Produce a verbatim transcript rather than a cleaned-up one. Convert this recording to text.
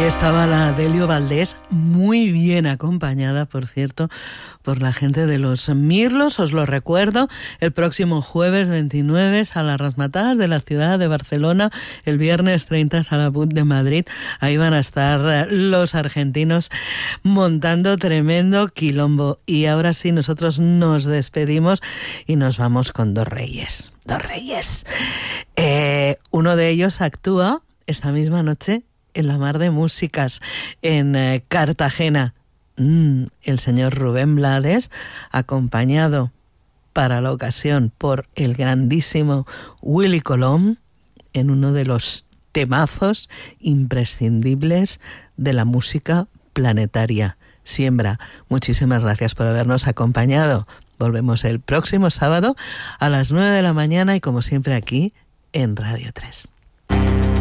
estaba la Delio Valdés, muy bien acompañada, por cierto, por la gente de los Mirlos. Os lo recuerdo, el próximo jueves veintinueve a las Rasmatadas de la ciudad de Barcelona, el viernes treinta a la Put de Madrid. Ahí van a estar los argentinos montando tremendo quilombo. Y ahora sí, nosotros nos despedimos y nos vamos con dos reyes. Dos reyes. Eh, uno de ellos actúa esta misma noche en la Mar de Músicas, en eh, Cartagena. Mm, el señor Rubén Blades, acompañado para la ocasión por el grandísimo Willy Colón, en uno de los temazos imprescindibles de la música planetaria. Siembra, muchísimas gracias por habernos acompañado. Volvemos el próximo sábado a las nueve de la mañana y como siempre aquí en Radio tres.